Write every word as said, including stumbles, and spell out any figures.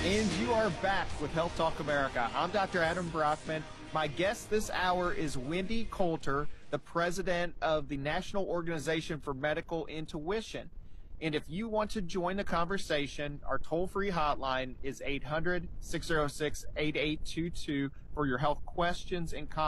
And you are back with Health Talk America. I'm Doctor Adam Brockman. My guest this hour is Wendy Coulter, the president of the National Organization for Medical Intuition. And if you want to join the conversation, our toll-free hotline is eight hundred, six oh six, eight eight two two for your health questions and comments.